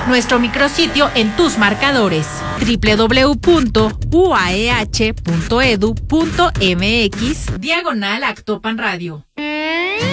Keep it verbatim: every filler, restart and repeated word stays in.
Nuestro micrositio en tus marcadores, doble u doble u doble u punto u a e h punto e d u punto m x diagonal Actopan Radio.